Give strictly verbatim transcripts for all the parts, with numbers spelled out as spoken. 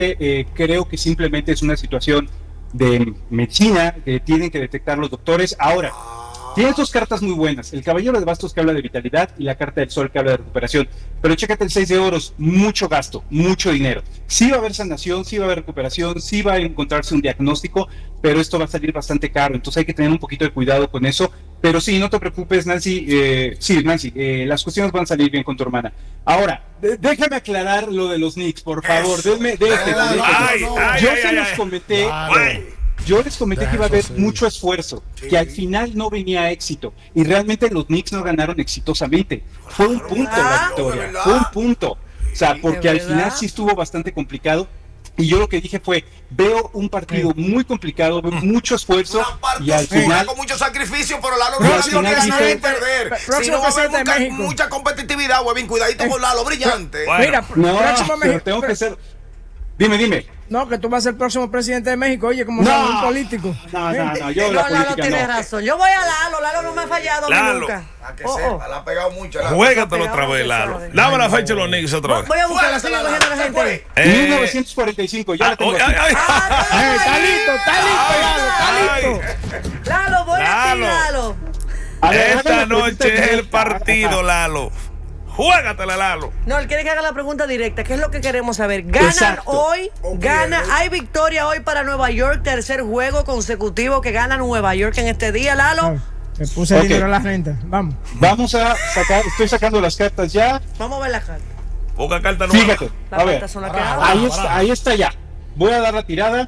eh, creo que simplemente es una situación de medicina que tienen que detectar los doctores. Ahora, tienes dos cartas muy buenas, el Caballero de Bastos que habla de vitalidad y la Carta del Sol que habla de recuperación, pero chécate el seis de oros, mucho gasto, mucho dinero. Sí va a haber sanación, sí va a haber recuperación, sí va a encontrarse un diagnóstico, pero esto va a salir bastante caro, entonces hay que tener un poquito de cuidado con eso. Pero sí, no te preocupes, Nancy, eh, sí, Nancy, eh, las cuestiones van a salir bien con tu hermana. Ahora, de, déjame aclarar lo de los Knicks, por favor, déjeme, déjeme, Ay, déjeme. ay, ay, Yo ay, se ay, los ay. comenté... Ay. Yo les comenté que iba a haber Eso sí. mucho esfuerzo, que al final no venía éxito, y realmente los Knicks no ganaron exitosamente. Fue un punto la victoria, ¿verdad? fue un punto. O sea, porque al ¿verdad? final sí estuvo bastante complicado, y yo lo que dije fue, veo un partido muy complicado, veo mucho esfuerzo, Una parte y al oscura final... con mucho sacrificio, pero Lalo Y al no ha sido final que ganar dije- y perder. Próximo Si no va a haber presidente de mucha, México. mucha competitividad, Webin, cuidadito con Lalo, brillante. Bueno. Mira, No, próximo pero Meji- tengo que ser... Dime, dime. No, que tú vas a ser el próximo presidente de México, oye, como No. sabes, un político. No, no, no, yo No, la Lalo política tiene no. razón. Yo voy a Lalo. Lalo no me ha fallado a mí Lalo. nunca. A que Oh, oh. sepa, la ha pegado mucho. Lalo. Juégatelo otra vez, Lalo. Dame la fecha de los Knicks otra vez. Voy a buscar la Fuégatela, señal de la Lalo, se gente. fue. Eh, mil novecientos cuarenta y cinco, ya ah, la tengo oh, aquí. ay, ay. Eh, está listo, está listo, Lalo, está Ay. listo. Lalo, voy a ti, Lalo. Lalo. A ver, Esta hágame la pregunta noche es el directa. partido, Lalo. Juégatela, Lalo. No, él quiere que haga la pregunta directa. ¿Qué es lo que queremos saber? ¿Ganan Exacto. hoy? ¿O ¿Gana? pierden? ¿Hay victoria hoy para Nueva York? Tercer juego consecutivo que gana Nueva York en este día, Lalo. Me puse Ok. dinero a la renta. Vamos. Vamos a sacar, estoy sacando las cartas ya. Vamos a ver la carta. Poca carta nueva. Fíjate, Las a ver, cartas son las que Ahora, hablan. ahí está, ahí está ya. Voy a dar la tirada.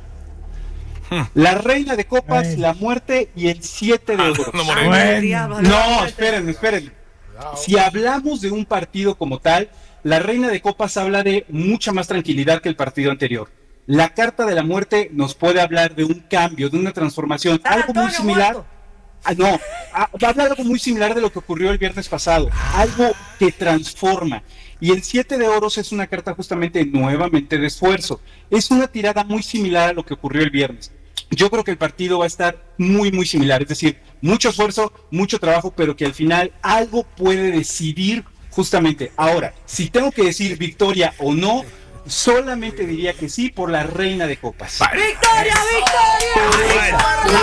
La reina de copas, Ay. la muerte y el siete de Ah, oros. no, Moreno. Bueno. Diablo, No, espérenme, espérenme. Si hablamos de un partido como tal, la reina de copas habla de mucha más tranquilidad que el partido anterior. La carta de la muerte nos puede hablar de un cambio, de una transformación, San algo muy Antonio similar. muerto. Ah, no, ah, va a hablar algo muy similar de lo que ocurrió el viernes pasado, algo que transforma. Y el siete de oros es una carta justamente nuevamente de esfuerzo. Es una tirada muy similar a lo que ocurrió el viernes. Yo creo que el partido va a estar muy, muy similar. Es decir, mucho esfuerzo, mucho trabajo, pero que al final algo puede decidir justamente. Ahora, si tengo que decir victoria o no, solamente diría que sí por la reina de copas. ¡Victoria, victoria!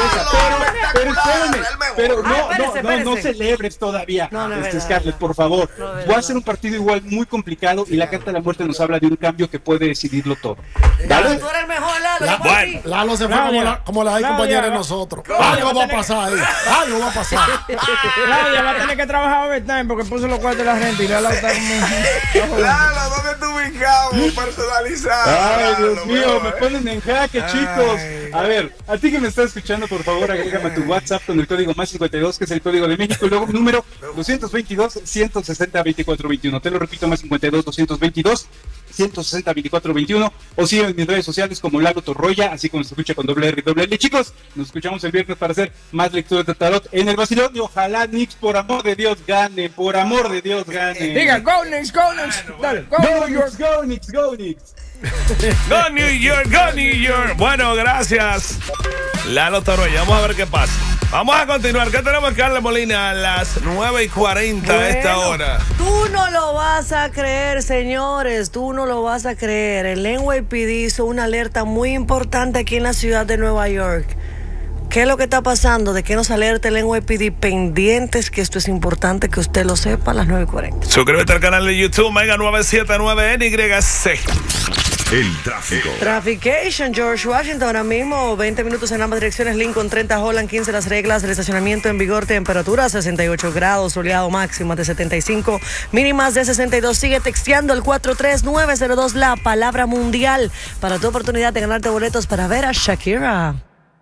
Pero espérame, pero no, Ah, espérese, no, no, no espérese. celebres todavía, No, no es este verdad, Scarlett, no. por favor. No, de Va a verdad. ser un partido igual muy complicado y la carta de la muerte nos habla de un cambio que puede decidirlo todo. Lalo, ¿Vale? tú eres el mejor, Lalo. La- vamos a bueno. ti. Lalo se fue Claudia, como la, como la hay Claudia, compañera de va- nosotros. Claudia, Algo va va a a tener- pasar ahí. Algo va a pasar. Claudia va a tener que trabajar overtime porque puso los cuartos de la renta y Lalo está como... Lalo, ¿dónde te ubicamos? Personalizado. Ay, Lalo, Dios mío, veo, me eh. ponen en jaque, Ay. chicos. A ver, a ti que me estás escuchando, por favor, agrégame a tu WhatsApp con el código más cincuenta y dos, que es el código de México, y luego número doscientos veintidós, ciento sesenta, veinticuatro veintiuno. Te lo repito, más cincuenta y dos, doscientos veintidós, ciento sesenta, veinticuatro veintiuno, o sigue en mis redes sociales como Lalo Torroya, así como se escucha con doble R y doble L. Chicos, nos escuchamos el viernes para hacer más lecturas de tarot en el vacilón, y ojalá Knicks, por amor de Dios, gane, por amor de Dios, gane. Diga, go Knicks, go Knicks. Dale, go Go New York. Knicks, go Knicks, go Knicks. Go New York, go New York. Bueno, gracias, Lalo Toroya. Vamos a ver qué pasa. Vamos a continuar. ¿Qué tenemos, Carla Molina? A las nueve y cuarenta a esta Bueno, hora. Tú no lo vas a creer, señores. Tú no lo vas a creer. El N Y P D hizo una alerta muy importante aquí en la ciudad de Nueva York. ¿Qué es lo que está pasando? ¿De qué nos alerta el N Y P D? Pendientes, que esto es importante que usted lo sepa a las nueve y cuarenta. Suscríbete al canal de YouTube Mega nueve siete nueve N Y C. El tráfico. Traffication, George Washington, ahora mismo veinte minutos en ambas direcciones, Lincoln treinta, Holland quince, las reglas, el estacionamiento en vigor, temperatura sesenta y ocho grados, soleado, máximas de setenta y cinco, mínimas de sesenta y dos. Sigue texteando el cuatro tres nueve cero dos, la palabra mundial, para tu oportunidad de ganarte boletos para ver a Shakira.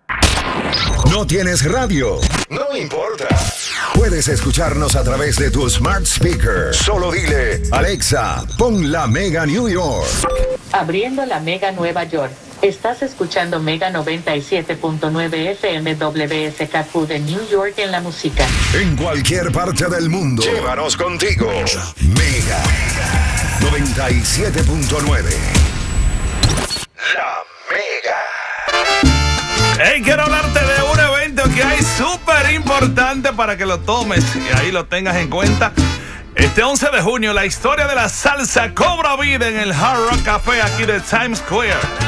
¿No tienes radio? No importa. Puedes escucharnos a través de tu smart speaker. Solo dile, Alexa, pon la Mega New York. Abriendo la Mega Nueva York. Estás escuchando Mega noventa y siete punto nueve F M W S K Q de New York en la música. En cualquier parte del mundo. Llévanos contigo. Mega noventa y siete punto nueve. La Mega. Hey, quiero hablarte de un evento que hay súper importante para que lo tomes y ahí lo tengas en cuenta. Este once de junio, la historia de la salsa cobra vida en el Hard Rock Café aquí de Times Square.